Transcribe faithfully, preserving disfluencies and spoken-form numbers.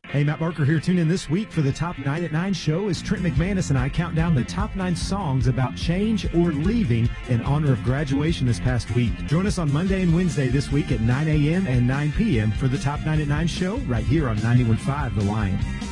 Hey, Matt Barker here. Tune in this week for the Top nine at nine show as Trent McManus and I count down the top nine songs about change or leaving in honor of graduation this past week. Join us on Monday and Wednesday this week at nine a.m. and nine p.m. for the Top nine at nine show right here on ninety-one point five The Lion.